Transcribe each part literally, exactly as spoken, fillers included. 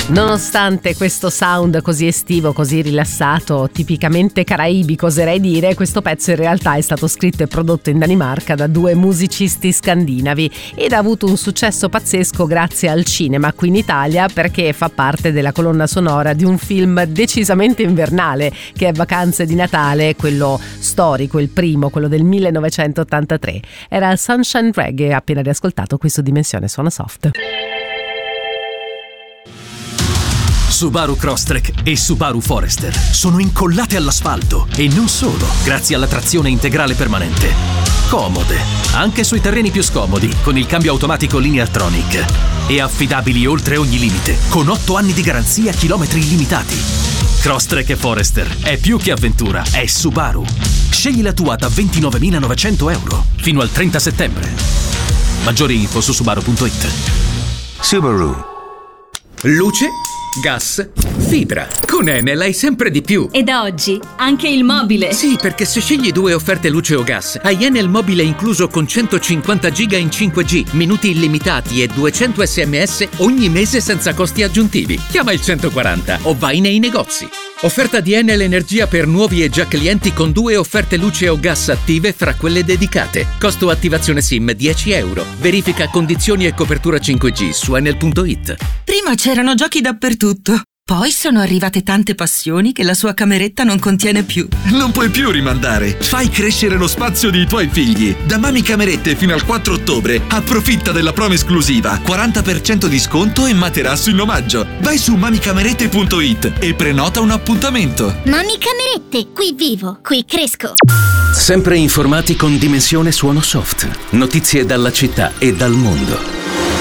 Nonostante questo sound così estivo, così rilassato, tipicamente caraibico oserei dire, questo pezzo in realtà è stato scritto e prodotto in Danimarca da due musicisti scandinavi ed ha avuto un successo pazzesco grazie al cinema qui in Italia, perché fa parte della colonna sonora di un film decisamente invernale che è Vacanze di Natale, quello storico, il primo, quello del millenovecentottantatré. Era Sunshine Reggae, appena riascoltato qui su Dimensione Suono Soft. Subaru Crosstrek e Subaru Forester sono incollate all'asfalto e non solo, grazie alla trazione integrale permanente. Comode, anche sui terreni più scomodi, con il cambio automatico Lineartronic. E affidabili oltre ogni limite, con otto anni di garanzia a chilometri illimitati. Crosstrek e Forester è più che avventura, è Subaru. Scegli la tua da ventinovemilanovecento euro fino al trenta settembre. Maggiori info su subaru punto it. Subaru. Luce, gas, fibra. Con Enel hai sempre di più. E da oggi anche il mobile. Sì, perché se scegli due offerte luce o gas, hai Enel mobile incluso con centocinquanta giga in cinque G, minuti illimitati e duecento sms ogni mese senza costi aggiuntivi. Chiama il centoquaranta o vai nei negozi. Offerta di Enel Energia per nuovi e già clienti con due offerte luce o gas attive fra quelle dedicate. Costo attivazione SIM dieci euro. Verifica condizioni e copertura cinque G su enel punto it. Prima c'erano giochi dappertutto. Poi sono arrivate tante passioni che la sua cameretta non contiene più. Non puoi più rimandare. Fai crescere lo spazio dei tuoi figli. Da Mami Camerette fino al quattro ottobre approfitta della promo esclusiva. quaranta per cento di sconto e materasso in omaggio. Vai su mami camerette punto it e prenota un appuntamento. Mami Camerette, qui vivo, qui cresco. Sempre informati con Dimensione Suono Soft. Notizie dalla città e dal mondo.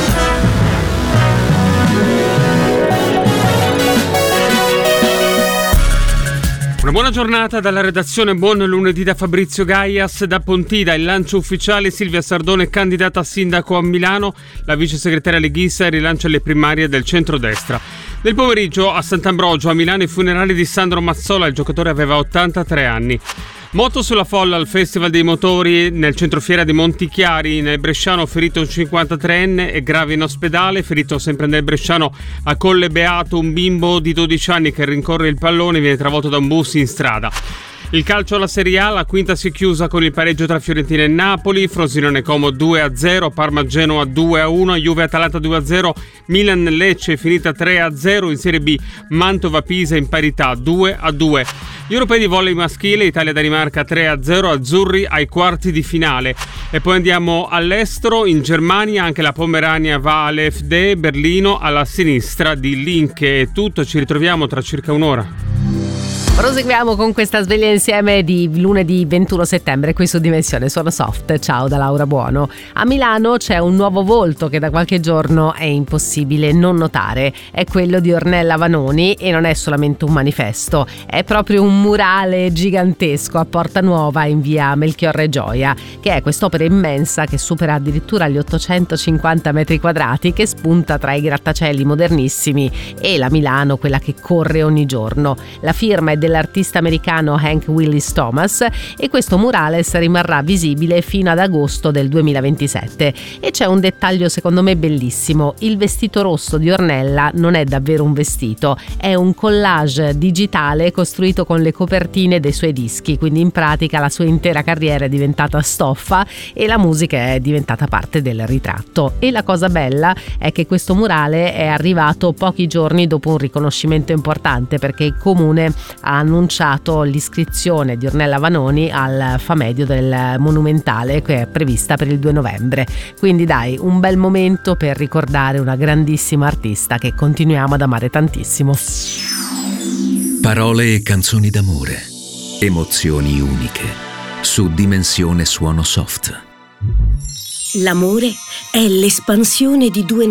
Una buona giornata dalla redazione, buon lunedì da Fabrizio Gaias. Da Pontida il lancio ufficiale, Silvia Sardone candidata a sindaco a Milano, la vice segretaria leghista rilancia le primarie del centrodestra. Nel pomeriggio a Sant'Ambrogio a Milano i funerali di Sandro Mazzola, il giocatore aveva ottantatré anni. Moto sulla folla al Festival dei Motori nel centrofiera di Montichiari. Nel bresciano ferito un cinquantatreenne e grave in ospedale. Ferito sempre nel bresciano a Colle Beato un bimbo di dodici anni che rincorre il pallone, viene travolto da un bus in strada. Il calcio alla Serie A, la quinta si è chiusa con il pareggio tra Fiorentina e Napoli, Frosinone Como due a zero, Parma Genoa due a uno, Juve Atalanta due a zero, Milan Lecce finita tre a zero, in Serie B Mantova Pisa in parità due a due. Gli europei di volley maschile, Italia-Danimarca tre a zero, azzurri ai quarti di finale. E poi andiamo all'estero, in Germania anche la Pomerania va all'F D, Berlino alla sinistra di Linke. È tutto, ci ritroviamo tra circa un'ora. Proseguiamo con questa sveglia insieme di lunedì ventuno settembre qui su Dimensione Suono Soft. Ciao da Laura Buono. A Milano c'è un nuovo volto che da qualche giorno è impossibile non notare. È quello di Ornella Vanoni e non è solamente un manifesto, è proprio un murale gigantesco a Porta Nuova in via Melchiorre Gioia, che è quest'opera immensa che supera addirittura gli ottocentocinquanta metri quadrati, che spunta tra i grattacieli modernissimi e la Milano, quella che corre ogni giorno. La firma è dell'artista americano Hank Willis Thomas e questo murales rimarrà visibile fino ad agosto del duemilaventisette. E c'è un dettaglio secondo me bellissimo: il vestito rosso di Ornella non è davvero un vestito, è un collage digitale costruito con le copertine dei suoi dischi, quindi in pratica la sua intera carriera è diventata stoffa e la musica è diventata parte del ritratto. E la cosa bella è che questo murale è arrivato pochi giorni dopo un riconoscimento importante, perché il comune ha annunciato l'iscrizione di Ornella Vanoni al Famedio del Monumentale, che è prevista per il due novembre. Quindi dai, un bel momento per ricordare una grandissima artista che continuiamo ad amare tantissimo. Parole e canzoni d'amore, emozioni uniche, su Dimensione Suono Soft. L'amore è l'espansione di due